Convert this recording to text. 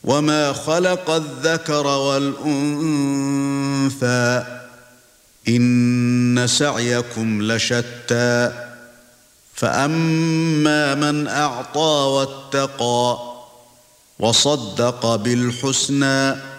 وما خلق الذكر والأنثى إن سعيكم لشتى فأما من أعطى واتقى وصدق بالحسنى